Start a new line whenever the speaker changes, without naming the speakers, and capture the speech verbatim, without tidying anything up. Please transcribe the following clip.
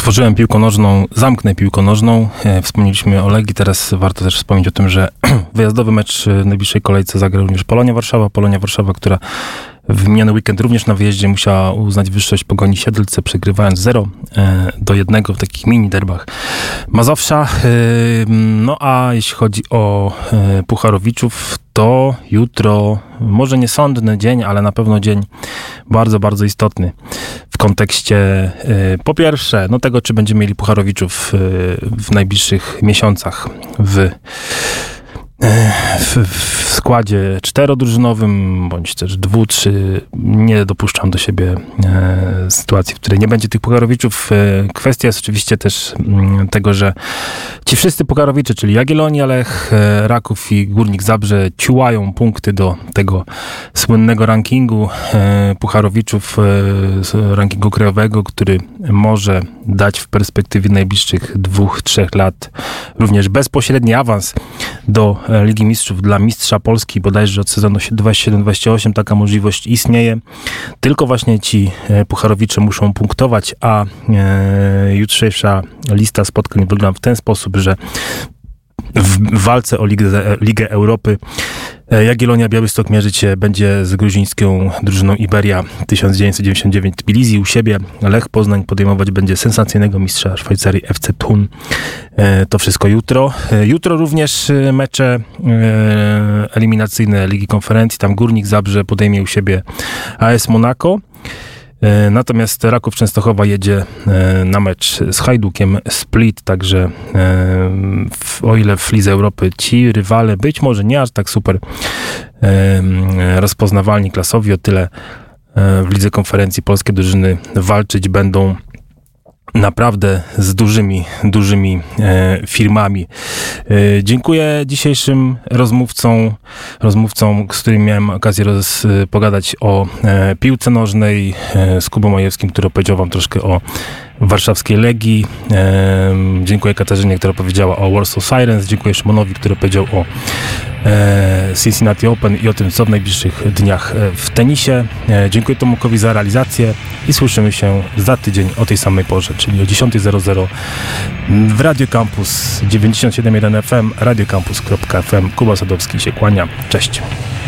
Otworzyłem piłkę nożną, zamknę piłkę nożną. Wspomnieliśmy o Legii, teraz warto też wspomnieć o tym, że wyjazdowy mecz w najbliższej kolejce zagra również Polonia Warszawa. Polonia Warszawa, która w miniony weekend również na wyjeździe musiała uznać wyższość Pogoni Siedlce, przegrywając zero do jednego w takich mini derbach Mazowsza. No a jeśli chodzi o Pucharowiczów, to jutro, może nie sądny dzień, ale na pewno dzień bardzo, bardzo istotny w kontekście po pierwsze, no tego, czy będziemy mieli Pucharowiczów w najbliższych miesiącach w W, w składzie czterodrużynowym, bądź też dwu, trzy, nie dopuszczam do siebie e, sytuacji, w której nie będzie tych Pucharowiczów. E, kwestia jest oczywiście też m, tego, że ci wszyscy Pucharowicze, czyli Jagiellonia, Lech, e, Raków i Górnik Zabrze ciułają punkty do tego słynnego rankingu e, Pucharowiczów, e, rankingu krajowego, który może dać w perspektywie najbliższych dwóch, trzech lat również bezpośredni awans do Ligi Mistrzów dla mistrza Polski, bodajże od sezonu dwadzieścia siedem dwadzieścia osiem taka możliwość istnieje. Tylko właśnie ci Pucharowicze muszą punktować, a e, jutrzejsza lista spotkań wygląda w ten sposób, że w walce o Ligę, Ligę Europy Jagiellonia Białystok mierzyć się będzie z gruzińską drużyną Iberia tysiąc dziewięćset dziewięćdziesiąt dziewięć Tbilisi u siebie. Lech Poznań podejmować będzie sensacyjnego mistrza Szwajcarii F C Thun. To wszystko jutro. Jutro również mecze eliminacyjne Ligi Konferencji. Tam Górnik Zabrze podejmie u siebie A S Monaco. Natomiast Raków Częstochowa jedzie na mecz z Hajdukiem Split, także w, o ile w Lidze Europy ci rywale być może nie aż tak super rozpoznawalni klasowi, o tyle w Lidze Konferencji polskie drużyny walczyć będą naprawdę z dużymi, dużymi e, firmami. E, dziękuję dzisiejszym rozmówcom, rozmówcom, z którymi miałem okazję roz, pogadać o e, piłce nożnej, e, z Kubą Majewskim, który opowiedział wam troszkę o warszawskiej Legii. E, dziękuję Katarzynie, która powiedziała o Warsaw Sirens. Dziękuję Szymonowi, który powiedział o e, Cincinnati Open i o tym, co w najbliższych dniach w tenisie. E, dziękuję Tomukowi za realizację i słyszymy się za tydzień o tej samej porze, czyli o dziesiąta zero zero w Radio Campus dziewięćdziesiąt siedem jeden F M, radiocampus kropka f m. Kuba Sadowski się kłania. Cześć.